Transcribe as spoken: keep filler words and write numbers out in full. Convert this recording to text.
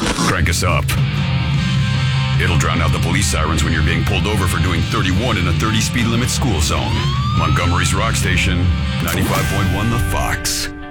Crank us up. It'll drown out the police sirens when you're being pulled over for doing thirty-one in a thirty speed limit school zone. Montgomery's Rock Station, ninety-five point one The Fox.